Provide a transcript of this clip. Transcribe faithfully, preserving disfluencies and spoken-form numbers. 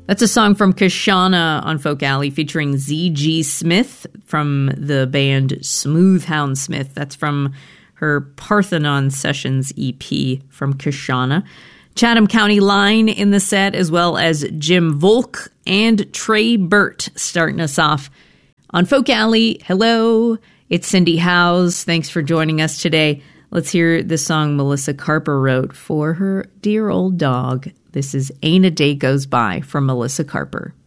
That's a song from Kashana on Folk Alley featuring Z G Smith from the band Smooth Houndsmith. That's from her Parthenon Sessions E P from Kashana. Chatham County Line in the set, as well as Jim Volk and Trey Burt starting us off on Folk Alley. Hello, it's Cindy Howes. Thanks for joining us today. Let's hear the song Melissa Carper wrote for her dear old dog. This is Ain't a Day Goes By from Melissa Carper.